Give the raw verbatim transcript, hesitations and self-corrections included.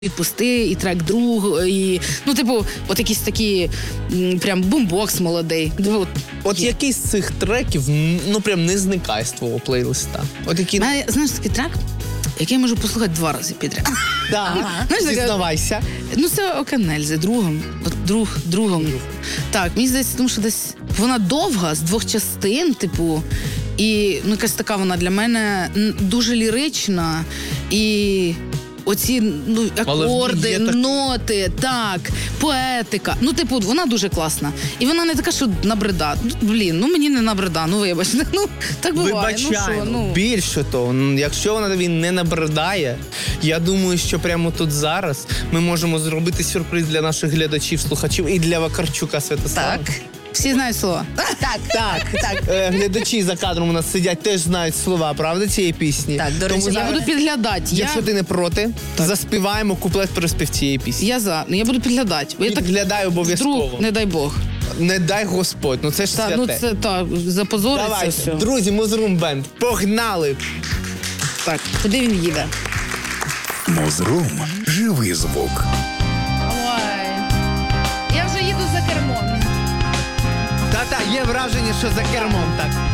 Відпусти, і трек друг, і, ну, типу, от якісь такі, м, прям бумбокс молодий. От, От є. який з цих треків, ну, прям не зникає з твого плейлиста? От які... У мене, знаєш, такий трек, який я можу послухати два рази підряд. Да. Знаєш, таке- Зізнавайся. Ну, це Оканельзи, другом. От друг, другом. Так, мені здається, тому що десь вона довга, з двох частин, типу, і, ну, якась така вона для мене н- дуже лірична, і оці, ну, Але в ній акорди, є так- ноти, так, поетика. Ну, типу, вона дуже класна. І вона не така, що набрида. Ну, блін, ну мені не набрида, ну вибачте. Ну, так буває. Ну, Вибачаємо. що, ну. Більше того, м, якщо вона тобі не набридає, я думаю, що прямо тут зараз ми можемо зробити сюрприз для наших глядачів, слухачів і для Вакарчука Святослава. Так. Всі знають слова. Так, Так, так. Е, глядачі за кадром у нас сидять, теж знають слова, правда, цієї пісні? Так, до речі, Тому Я зараз, буду підглядати. Я, якщо ти не проти, заспіваємо куплет-переспів цієї пісні. я за. Ну, я буду підглядати. Бо я так Підглядай обов'язково. вдруг, не дай Бог. Не дай Господь, ну це ж Та, святе. ну це так, запозориться Давайте, все. друзі, Музрум Бенд, погнали! Так, куди він їде? Мозрум – живий звук. Ой. Я вже їду за кермом. Та-та, є враження, що за кермом, так.